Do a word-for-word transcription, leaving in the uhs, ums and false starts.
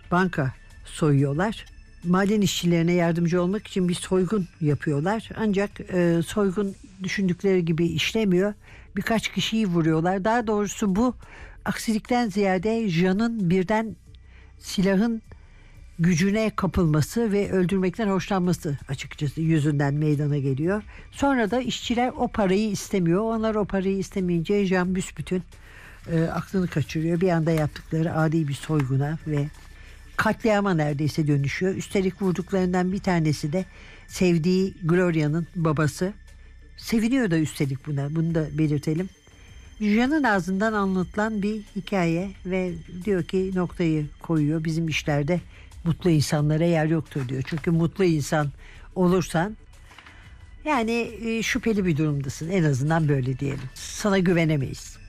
banka soyuyorlar. Maden işçilerine yardımcı olmak için bir soygun yapıyorlar. Ancak e, soygun düşündükleri gibi işlemiyor. Birkaç kişiyi vuruyorlar. Daha doğrusu bu aksilikten ziyade Jean'ın birden silahın gücüne kapılması ve öldürmekten hoşlanması açıkçası yüzünden meydana geliyor. Sonra da işçiler o parayı istemiyor. Onlar o parayı istemeyince Jean büsbütün e, aklını kaçırıyor. Bir anda yaptıkları adi bir soyguna ve katliama neredeyse dönüşüyor. Üstelik vurduklarından bir tanesi de sevdiği Gloria'nın babası. Seviniyor da üstelik buna. Bunu da belirtelim. Jean'ın ağzından anlatılan bir hikaye ve diyor ki noktayı koyuyor. Bizim işlerde mutlu insanlara yer yoktur diyor. Çünkü mutlu insan olursan yani e, şüpheli bir durumdasın. En azından böyle diyelim. Sana güvenemeyiz.